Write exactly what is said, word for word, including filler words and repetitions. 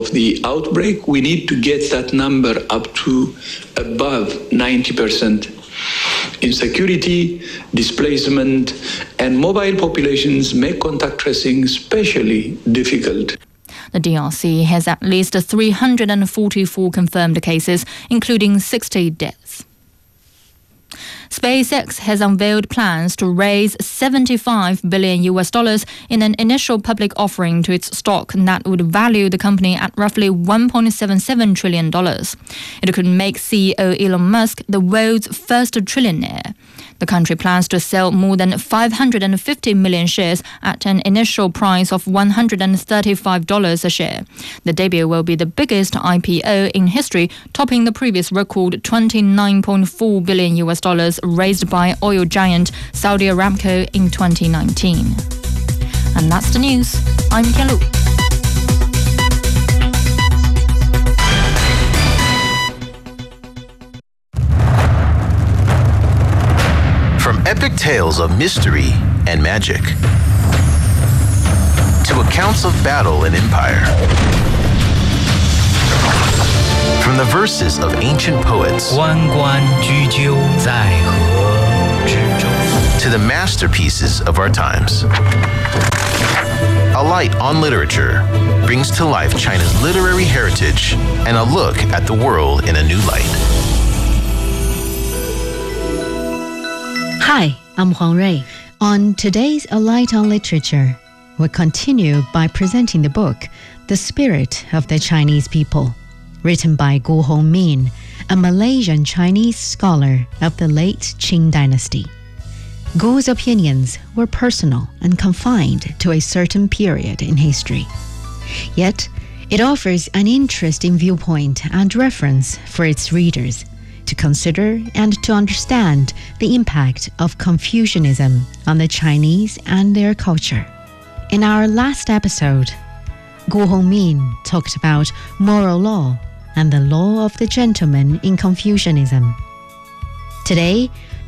the outbreak, we need to get that number up to above ninety percent. Insecurity, displacement, and mobile populations make contact tracing especially difficult. The D R C has at least three hundred forty-four confirmed cases, including sixty deaths. SpaceX has unveiled plans to raise seventy-five billion U S dollars in an initial public offering to its stock that would value the company at roughly one point seven seven trillion dollars. It could make C E O Elon Musk the world's first trillionaire. The country plans to sell more than five hundred fifty million shares at an initial price of one hundred thirty-five dollars a share. The debut will be the biggest I P O in history, topping the previous record twenty-nine point four billion U S dollars raised by oil giant Saudi Aramco in twenty nineteen. And that's the news. I'm Kian Lu. From epic tales of mystery and magic to accounts of battle and empire, from the verses of ancient poets 万关雎鸠，在河之洲 to the masterpieces of our times. A Light on Literature brings to life China's literary heritage and a look at the world in a new light. Hi, I'm Huang Rui. On today's A Light on Literature, we continue by presenting the book, The Spirit of the Chinese People, written by Guo Hongmin, a Malaysian Chinese scholar of the late Qing dynasty. Guo's opinions were personal and confined to a certain period in history. Yet, it offers an interesting viewpoint and reference for its readers to consider and to understand the impact of Confucianism on the Chinese and their culture. In our last episode, Guo Hongmin talked about moral law and the law of the gentleman in Confucianism. Today,